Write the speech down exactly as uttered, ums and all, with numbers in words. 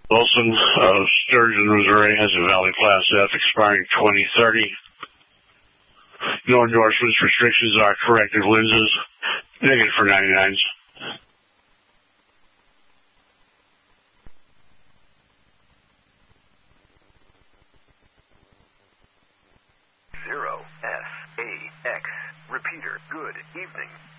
Wilson, uh, Sturgeon, Missouri, has a Valley Class F expiring twenty thirty. No endorsements. Restrictions are corrective lenses, negative for ninety-nines. Zero F A X. Repeater. Good evening.